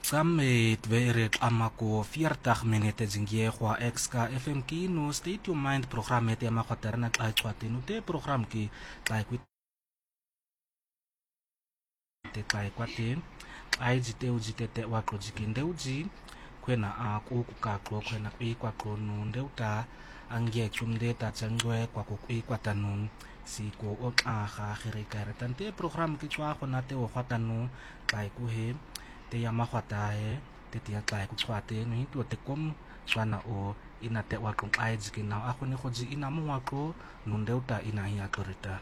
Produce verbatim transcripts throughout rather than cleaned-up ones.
Tsamet veret amako viertig minute zingiegwa exka F M ki no State Your Mind programme te makwaterna tla twate no te program ki tla kwit te tla kwate ai jite ujite te wa klojikinde uji kwena a ku ka klo kwena pe kwa klo no ndeuta angie chumde ta changwe kwa ku kwa tanun si ko o a ga gere kare tante program ki tswa gona te o gwatanu tla ku he te ya makwata he te tia tla ku tswate no hito te kom tswana o ina te wa klong ai jiki na a khone khoji ina mo wa klo no ndeuta ina ya klorita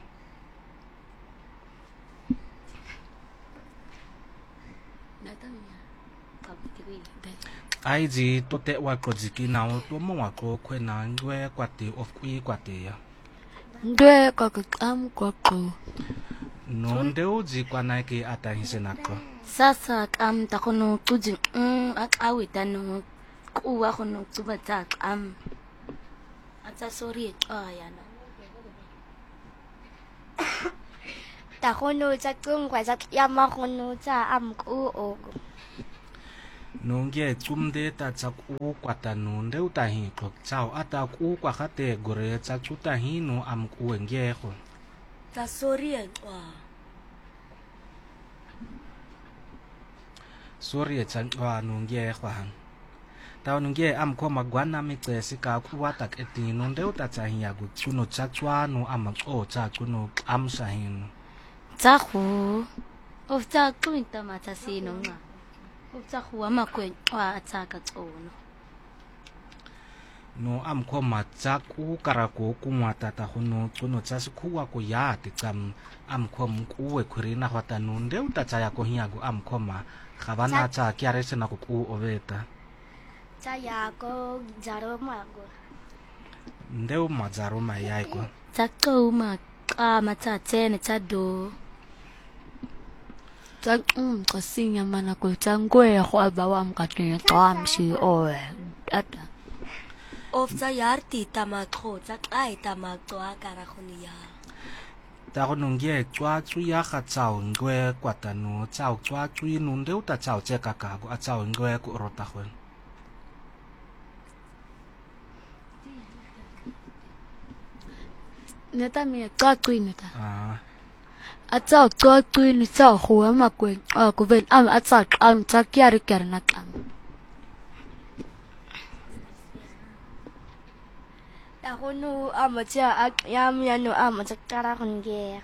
Aiji to te wa klojiki na o to mo wa klo kwena ngwe kwate of kwi kwate ya Ndwe kwa am kwa ko. no ndeu ji kwana ke ata hisenako Sasa kam takono tuji mm akawita no kuwa kono tuba tak am. Ata sorry aya na. Takono sa tung kwa sa yama kono sa am ku o. nonge chumde ta chaku kwata no ndeu ta hi ko chao ata ku kwa khate gore cha chuta hi no am ku nge kho Ta sorry aya. sorry chanwa nonge khwa ta nonge am ko magwana mi tsesi ka ku wata ke ti no ndeu ta cha hi ya gu chuno cha chwa no am o cha chuno am sa hin Ta khu. Of ta kuinta mata sino nga. Of ta khu ama kwen wa ataka tsono. no am ko ma cha ku karako ku mwata ta hono chuno cha su kuwa ko ya te cham am ko mu we khurina hwata no ndeu ta cha ya ko hi ya gu am ko ma khabana cha kyare se na ko ku oveta Sa ya ko jaro ma go. ndeu mazaro ma yai ko Ta ko ma ka mata tene ta do. Ta um ko sinya mana ko tangwe ko ba wa mkatne kam si o. Ata. Of ta yarti tamatro ta ai tamatro akara khonia. ta go nonge chwa chu ya kha chao ngwe kwata no chao chwa chu no ndeu ta chao che ka ka go a chao ngwe ku rota khon Neta mi ka kuineta. ah Atsa ka kuin sa ho ama kwen a ko ven am atsa am ta kyari kerna kam. Takono ama cha yam yano ama cha kara konge.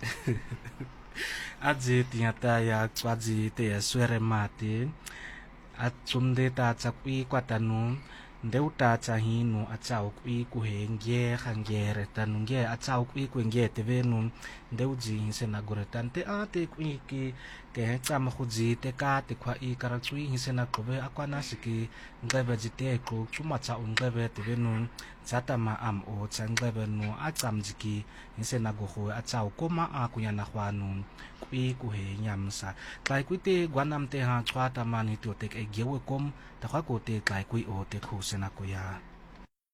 aje tiata ya chwaji te ya swere mate a chumde ta chakwi kwata no ndeu ta cha hi no a chao kwi ku he nge khangere tanunge a chao kwi ku nge te venu ndeu ji se na gore tante a te kwi ki ke he chama khuji te ka te khwa i kara chui hi se na kobe akwana siki ngebe ji te ko chuma cha ungebe te venu chata ma am o changebe no a cham jiki hi se na go ho a chao koma a kunya na khwanu kwi ku he nyamsa kai kwi te gwanam te ha chwa ta man hi to te ke gewe kom ta khwa ko te kai kwi o te khu se na ko ya